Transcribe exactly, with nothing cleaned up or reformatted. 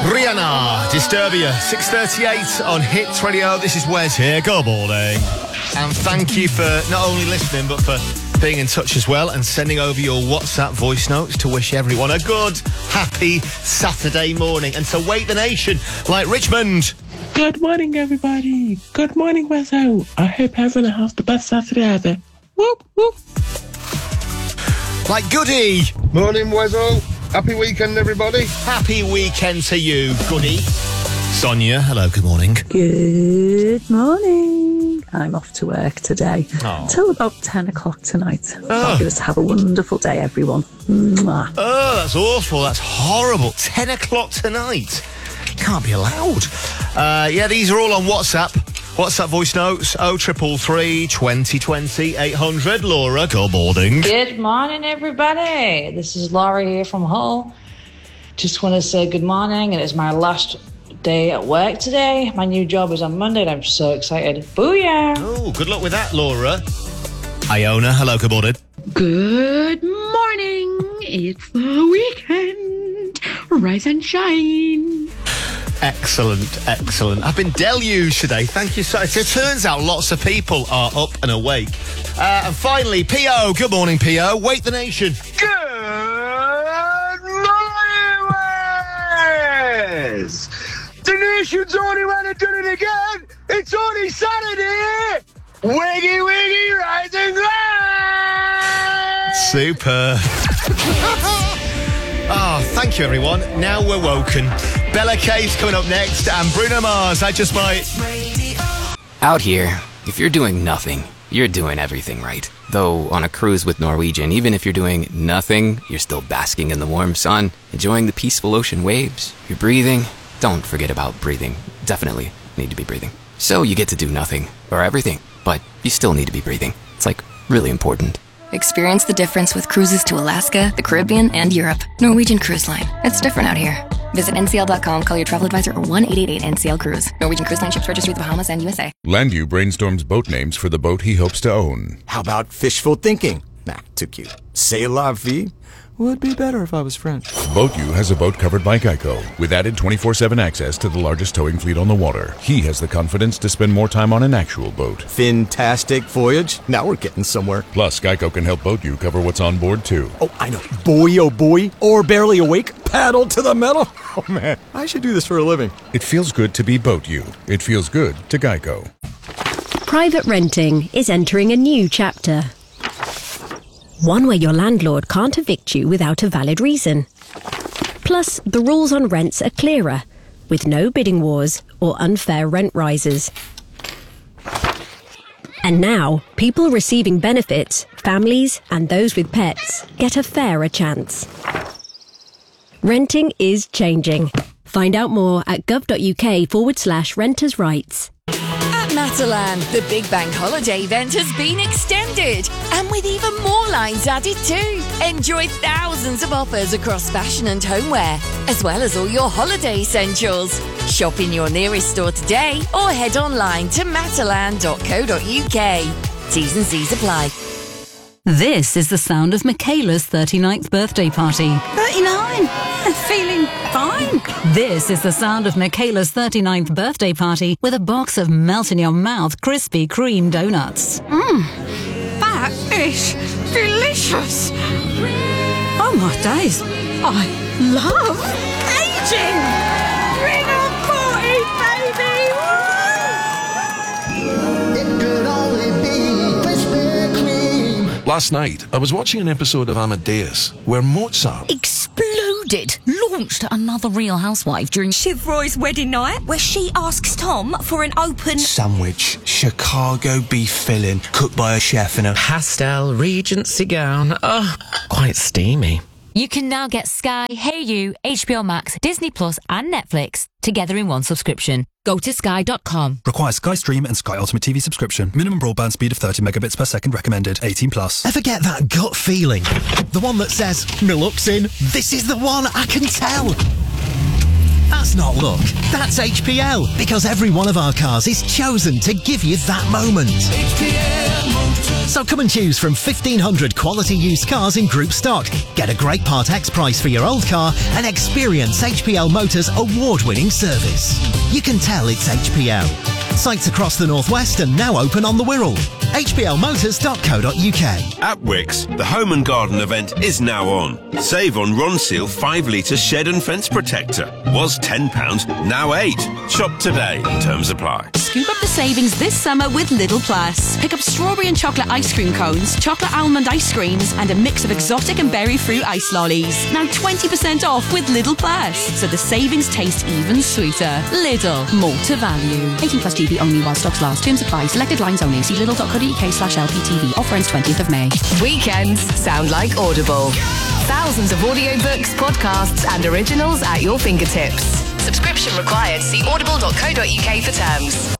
Rihanna, Disturbia, six thirty-eight on Hits Radio. This is Wes here. Good morning. And thank you for not only listening, but for being in touch as well and sending over your WhatsApp voice notes to wish everyone a good, happy Saturday morning. And to wake the nation like Richmond. Good morning, everybody. Good morning, Weszo. I hope everyone has the best Saturday ever. Whoop, whoop. Like Goody. Morning, Weszo. Happy weekend, everybody. Happy weekend to you, Goody. Sonia, hello, good morning. Good morning. I'm off to work today Oh. until about ten o'clock tonight. Oh. Fabulous. Have a wonderful day, everyone. Mwah. Oh, that's awful. That's horrible. ten o'clock tonight. Can't be allowed. Uh, yeah, these are all on WhatsApp. WhatsApp voice notes, oh triple three, twenty twenty, eight hundred. Laura, good morning. Good morning, everybody. This is Laura here from Hull. Just want to say good morning. It is my last day at work today. My new job is on Monday and I'm so excited. Booyah! Oh, good luck with that, Laura. Iona, hello, good morning. Good morning. It's the weekend. Rise and shine. Excellent, excellent. I've been deluged today. Thank you so much. It turns out lots of people are up and awake. Uh, and finally, P O. Good morning, P O. Wake the nation. Good morning, Wes. The nation's only when it done it again. It's only Saturday. Wiggy, wiggy, rise and grind. Super. Oh, thank you, everyone. Now we're woken. Bella K's coming up next, and Bruno Mars, I Just Might. Out here, if you're doing nothing, you're doing everything right. Though on a cruise with Norwegian, even if you're doing nothing, you're still basking in the warm sun, enjoying the peaceful ocean waves. You're breathing. Don't forget about breathing. Definitely need to be breathing. So you get to do nothing, or everything, but you still need to be breathing. It's like really important. Experience the difference with cruises to Alaska, the Caribbean, and Europe. Norwegian Cruise Line. It's different out here. Visit N C L dot com, call your travel advisor, or one eight eight eight N C L Cruise. Norwegian Cruise Line ships registry the Bahamas and U S A. Landu brainstorms boat names for the boat he hopes to own. How about fishful thinking? Nah, too cute. C'est la vie? Would be better if I was French. BoatU has a boat covered by Geico, with added twenty-four seven access to the largest towing fleet on the water. He has the confidence to spend more time on an actual boat. Fantastic voyage. Now we're getting somewhere. Plus, Geico can help BoatU cover what's on board, too. Oh, I know. Boy, oh boy. Or barely awake. Paddle to the metal. Oh, man. I should do this for a living. It feels good to be BoatU. It feels good to Geico. Private renting is entering a new chapter. One where your landlord can't evict you without a valid reason. Plus, the rules on rents are clearer, with no bidding wars or unfair rent rises. And now, people receiving benefits, families and those with pets, get a fairer chance. Renting is changing. Find out more at gov.uk forward slash renters' rights. At Matalan, the Big Bank Holiday event has been extended, and with even more lines added too. Enjoy thousands of offers across fashion and homeware, as well as all your holiday essentials. Shop in your nearest store today or head online to matalan dot co dot uk. T's and C's apply. This is the sound of Michaela's thirty-ninth birthday party. thirty-nine? Feeling fine. This is the sound of Michaela's thirty-ninth birthday party with a box of melt-in-your-mouth Krispy Kreme donuts. Mmm, that is delicious. Oh my days, I love aging. Bring a party, baby. It could only be Krispy Kreme. Last night, I was watching an episode of Amadeus where Mozart exploded, launched another Real Housewife during Shiv Roy's wedding night, where she asks Tom for an open sandwich, Chicago beef filling, cooked by a chef in a pastel Regency gown. Oh, quite steamy. You can now get Sky, Hey You, H B O Max, Disney Plus and Netflix together in one subscription. Go to sky dot com. Requires Sky Stream and Sky Ultimate T V subscription. Minimum broadband speed of thirty megabits per second recommended. eighteen plus. Ever get that gut feeling? The one that says, "Me look's in, this is the one, I can tell." That's not luck. That's H P L, because every one of our cars is chosen to give you that moment. H P L Motors. So come and choose from fifteen hundred quality used cars in group stock. Get a great Part X price for your old car and experience H P L Motors' award-winning service. You can tell it's H P L. Sites across the Northwest and now open on the Wirral. H P L motors dot co dot U K. At Wickes, the Home and Garden event is now on. Save on Ronseal five litre shed and fence protector. Was ten pounds, now eight. Shop today. Terms apply. Scoop up the savings this summer with Lidl Plus. Pick up strawberry and chocolate ice cream cones, chocolate almond ice creams, and a mix of exotic and berry fruit ice lollies. Now twenty percent off with Lidl Plus, so the savings taste even sweeter. Lidl, more to value. eighteen plus G B only while stocks last. Terms apply. Selected lines only. See lidl dot co dot U K slash L P T V. Offer ends twentieth of May. Weekends sound like Audible. Thousands of audiobooks, podcasts, and originals at your fingertips. Subscription required. See audible dot co dot U K for terms.